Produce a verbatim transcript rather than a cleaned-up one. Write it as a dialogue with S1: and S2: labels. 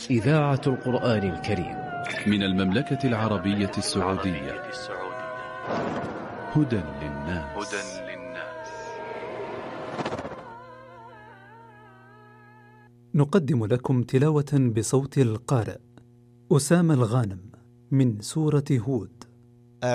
S1: إذاعة القرآن الكريم
S2: من المملكة العربية السعودية. هدى للناس.
S3: نقدم لكم تلاوة بصوت القارئ أسامة الغانم من سورة هود.